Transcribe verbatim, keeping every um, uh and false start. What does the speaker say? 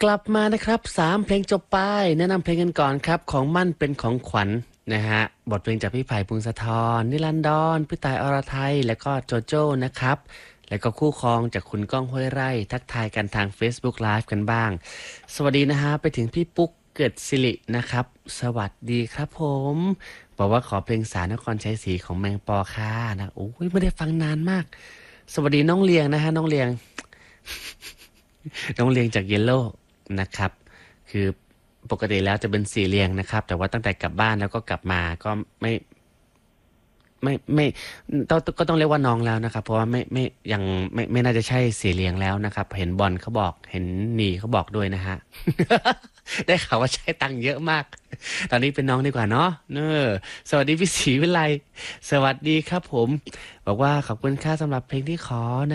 กลับมานะครับสามเพลงจบไปแนะนำเพลงกันก่อนครับของมั่นเป็นของขวัญนะฮะบทเพลงจากพี่ไผ่พงศธรนิรันดรพี่ต่ายอรไทยแล้วก็โจโจ้นะครับแล้วก็คู่ครองจากคุณก้องห้วยไร่ทักทายกันทาง Facebook Live กันบ้างสวัสดีนะฮะไปถึงพี่ปุ๊กเกิดสิรินะครับสวัสดีครับผมบอกว่าขอเพลงสารนครชัยศรีของแมงปอค่ะนะโอ้ยไม่ได้ฟังนานมากสวัสดีน้องเลียงนะฮะน้องเลียง น้องเลียงจากเยลโล่นะครับคือปกติแล้วจะเป็นสี่เลียงนะครับแต่ว่าตั้งแต่กลับบ้านแล้วก็กลับมาก็ไม่ไม่ไม่ต้องก็ต้องเรียกว่าน้องแล้วนะครับเพราะว่าไม่ไม่ยังไม่ไม่น่าจะใช่สี่เลียงแล้วนะครับเห็นบอลเขาบอกเห็นหนีเขาบอกด้วยนะฮะได้ข่าวว่าใช้ตังค์เยอะมากตอนนี้เป็นน้องดีกว่าเนาะเนอสวัสดีพี่ศรีวิไลสวัสดีครับผมบอกว่าขอบคุณค่าสำหรับเพลงที่ขอนะ